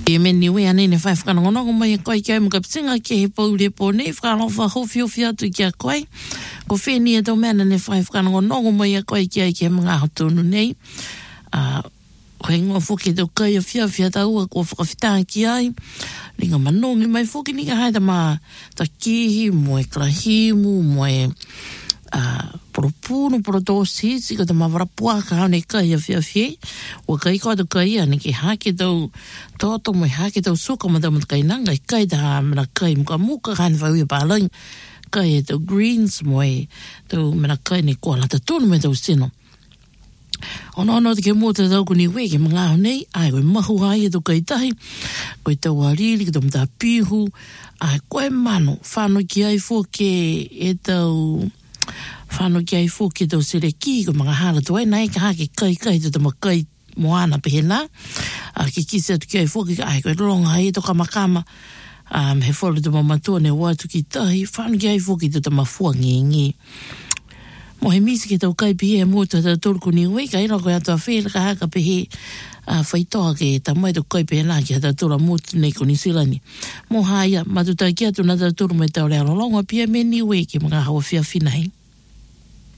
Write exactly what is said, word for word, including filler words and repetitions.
E me niwe ane ne whai whakanongonongo mai a koe kia mga pisinga ke he pau le po nei whakalofa hofi hofi atu kia koe. Ko wheni e tau mena ne whai whakanongonongo mai a koe kia ke mga hotonu nei. Uh, koe ngā whuki tau kai a whia whia tau a kua whakawhitaa ki ai. Ringa manongi mai whuki ni ka haida mā ta kihi, moe klahimu, moe uh, poropunu, porotosi, si ka ta mawara puaka hau ne kai a whia whia. Ua kai koa tau kai ane ki hake tau toto moe hake tau suka ma tau mata kai nanga i kai taha mena kai muka muka kane whai ua pālang. Kai e tau greens moe tau mena kai ne kua lata tonu me tau sino. Ono ono te ke mua te tau kuni weke mga aho nei, ai koe mahu hai e tau kai tahi, koe tau hariri, koe tau mta pihu, ai koe mano, whano ki ai fōke e tau, whano ki ai fōke e tau sere ki, koe mga hala tu ai, nai ka hake kai kai te tama kai moana pehena, a ke kisi atu ki ai fōke, ai koe ronga hai e tau kamakama, um, he whole tu mamatua ne watu ki tahi, whano ki ai fōke te tama fua ngi ngi. Mo he misi ke tau kai pihe e mūta tau tōruku ni ui, ka ira koe atua whēra ka haka pihe uh, whaitoa ke ta mai tau kai pihe nā ki tau tōra mūta nei kuni silani. Mo haia, matu tau ki atu na tau tōru me tau rea lolonga pihe me ni ui ke mga hawa whia whina hei.